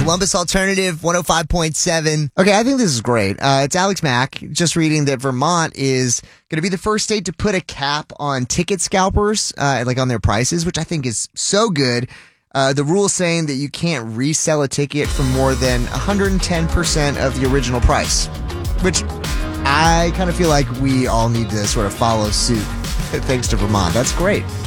Columbus Alternative 105.7. Okay, I think this is great. It's Alex Mack, just reading that Vermont is going to be the first state to put a cap on ticket scalpers, like on their prices, which I think is so good. The rule saying that you can't resell a ticket for more than 110% of the original price, which I kind of feel like we all need to sort of follow suit thanks to Vermont. That's great.